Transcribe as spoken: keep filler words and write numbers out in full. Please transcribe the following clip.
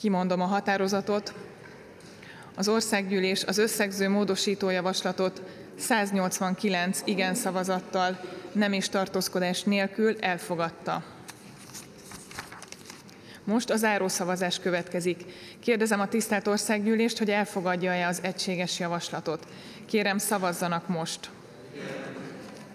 Kimondom a határozatot. Az országgyűlés az összegző módosító javaslatot száznyolcvankilenc igen szavazattal, nem és tartózkodás nélkül elfogadta. Most a zárószavazás következik. Kérdezem a tisztelt országgyűlést, hogy elfogadja-e az egységes javaslatot. Kérem, szavazzanak most!